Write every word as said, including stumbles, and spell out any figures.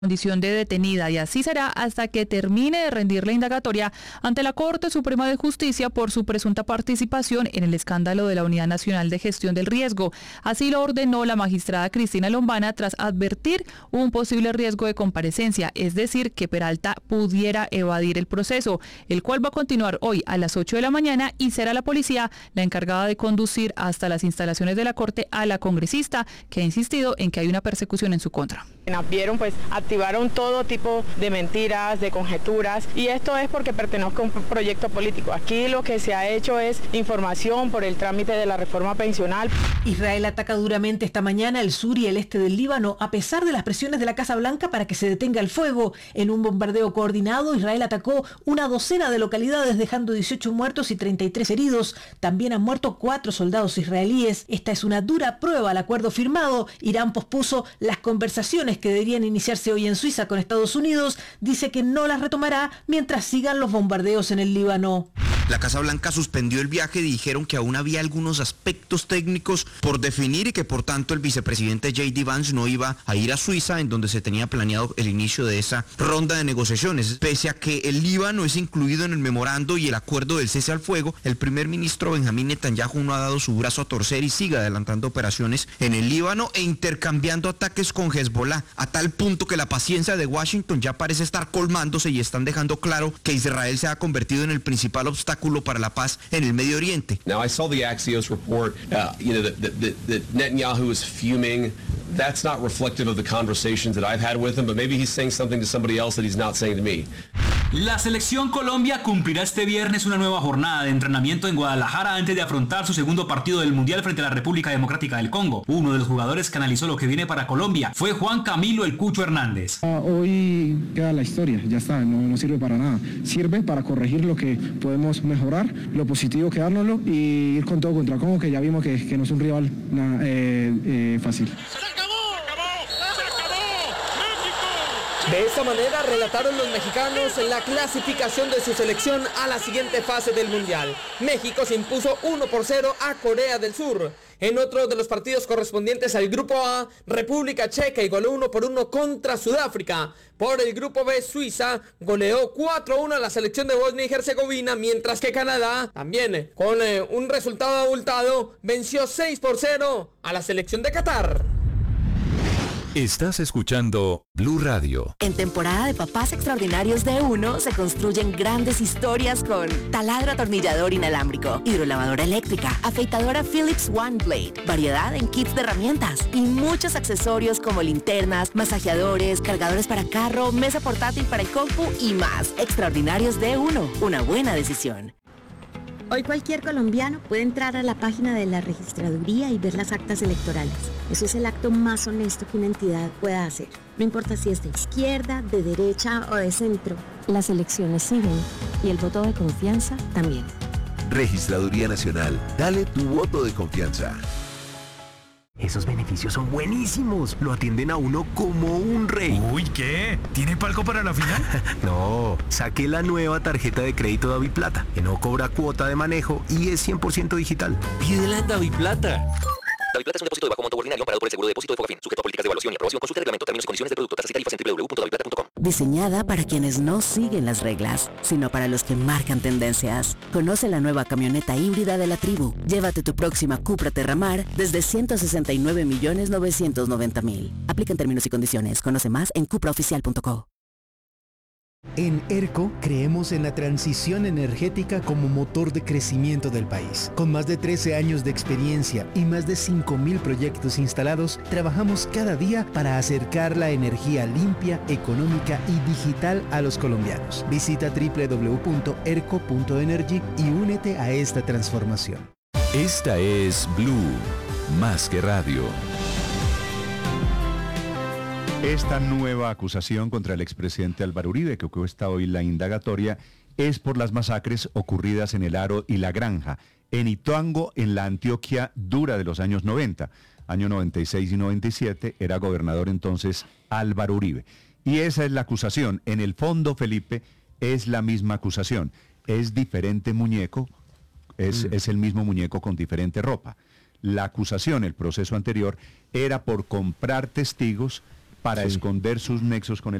condición de detenida y así será hasta que termine de rendir la indagatoria ante la Corte Suprema de Justicia por su presunta participación en el escándalo de la Unidad Nacional de Gestión del Riesgo. Así lo ordenó la magistrada Cristina Lombana tras advertir un posible riesgo de comparecencia, es decir, que Peralta pudiera evadir el proceso, el cual va a continuar hoy a las ocho de la mañana y será la policía la encargada de conducir hasta las instalaciones de la Corte a la congresista, que ha insistido en que hay una persecución en su contra. Vieron, pues activaron todo tipo de mentiras, de conjeturas, y esto es porque pertenezco a un proyecto político. Aquí lo que se ha hecho es información por el trámite de la reforma pensional. Israel ataca duramente esta mañana el sur y el este del Líbano, a pesar de las presiones de la Casa Blanca para que se detenga el fuego. En un bombardeo coordinado, Israel atacó una docena de localidades, dejando dieciocho muertos y treinta y tres heridos. También han muerto cuatro soldados israelíes. Esta es una dura prueba al acuerdo firmado. Irán pospuso las conversaciones que deberían iniciarse hoy en Suiza con Estados Unidos. Dice que no las retomará mientras sigan los bombardeos en el Líbano. La Casa Blanca suspendió el viaje y dijeron que aún había algunos aspectos técnicos por definir y que por tanto el vicepresidente J D Vance no iba a ir a Suiza, en donde se tenía planeado el inicio de esa ronda de negociaciones. Pese a que el Líbano es incluido en el memorando y el acuerdo del cese al fuego, el primer ministro Benjamín Netanyahu no ha dado su brazo a torcer y sigue adelantando operaciones en el Líbano e intercambiando ataques con Hezbollah, a tal punto que la paciencia de Washington ya parece estar colmándose y están dejando claro que Israel se ha convertido en el principal obstáculo para la paz en el Medio Oriente. Now I saw the Axios report, uh, you know, that, that, that Netanyahu is fuming. That's not reflective of the conversations that I've had with him, but maybe he's saying something to somebody else that he's not saying to me. La selección Colombia cumplirá este viernes una nueva jornada de entrenamiento en Guadalajara antes de afrontar su segundo partido del Mundial frente a la República Democrática del Congo. Uno de los jugadores que analizó lo que viene para Colombia fue Juan Camilo El Cucho Hernández. Uh, hoy queda la historia, ya está, no, no sirve para nada. Sirve para corregir lo que podemos mejorar, lo positivo quedárnoslo y ir con todo contra Congo, que ya vimos que, que no es un rival na, eh, eh, fácil. De esta manera relataron los mexicanos la clasificación de su selección a la siguiente fase del Mundial. México se impuso uno por cero a Corea del Sur. En otro de los partidos correspondientes al Grupo A, República Checa igualó uno por uno contra Sudáfrica. Por el Grupo B, Suiza goleó cuatro a uno a la selección de Bosnia y Herzegovina, mientras que Canadá, también con eh, un resultado abultado, venció seis por cero a la selección de Qatar. Estás escuchando Blue Radio. En temporada de Papás Extraordinarios de Uno se construyen grandes historias con taladro atornillador inalámbrico, hidrolavadora eléctrica, afeitadora Philips One Blade, variedad en kits de herramientas y muchos accesorios como linternas, masajeadores, cargadores para carro, mesa portátil para el compu y más. Extraordinarios de Uno, una buena decisión. Hoy cualquier colombiano puede entrar a la página de la registraduría y ver las actas electorales. Eso es el acto más honesto que una entidad pueda hacer. No importa si es de izquierda, de derecha o de centro. Las elecciones siguen y el voto de confianza también. Registraduría Nacional. Dale tu voto de confianza. Esos beneficios son buenísimos. Lo atienden a uno como un rey. Uy, ¿qué? ¿Tiene palco para la final? No, saqué la nueva tarjeta de crédito Daviplata, que no cobra cuota de manejo y es cien por ciento digital. Pídela en Daviplata. Daviplata es un depósito de bajo monto ordinario amparado por el seguro de depósito de Fogafín, sujeto a políticas de evaluación y aprobación. Consulta el reglamento, términos y condiciones del producto, tasas y tarifas en doble u doble u doble u punto daviplata punto com. Diseñada para quienes no siguen las reglas, sino para los que marcan tendencias. Conoce la nueva camioneta híbrida de la tribu. Llévate tu próxima Cupra Terramar desde ciento sesenta y nueve millones novecientos noventa mil. Aplican términos y condiciones. Conoce más en cupra oficial punto co. En ERCO creemos en la transición energética como motor de crecimiento del país. Con más de trece años de experiencia y más de cinco mil proyectos instalados, trabajamos cada día para acercar la energía limpia, económica y digital a los colombianos. Visita doble u doble u doble u punto erco punto energy y únete a esta transformación. Esta es Blue, más que radio. Esta nueva acusación contra el expresidente Álvaro Uribe, que cuesta hoy la indagatoria, es por las masacres ocurridas en El Aro y La Granja, en Ituango, en la Antioquia dura de los años noventa. Año noventa y seis y noventa y siete, era gobernador entonces Álvaro Uribe. Y esa es la acusación. En el fondo, Felipe, es la misma acusación. Es diferente muñeco, es, mm. es el mismo muñeco con diferente ropa. La acusación, el proceso anterior, era por comprar testigos para Sí. esconder sus nexos con el